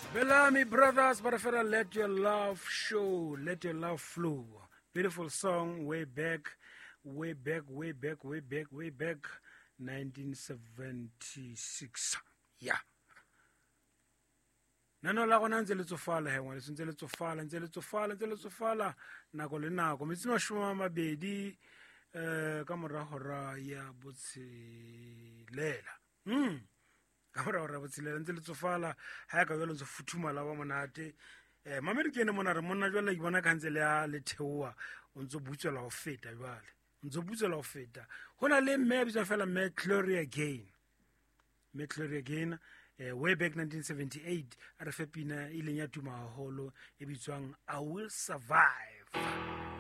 Bellamy Brothers, Barafera, let your love show, let your love flow. Beautiful song, way back, 1976. Yeah. Nano la gona ntse le tsofala he ngwana ntse le tsofala nako le nako metsi mashoma mabedi ka mora hora ya botshelela ka mora hora botshelela ntse le tsofala ha ka belo ntse futhuma la ba monate mamedi ke ene mona re monna jwale ke bona ka ntse le a le theoa o ntse butsela ho feta jwale ntse butsela ho feta hona le mme bitsa fela mme Gloria Gain way back 1978 a re fe pina ileng ya tuma haholo e bitswang I Will Survive.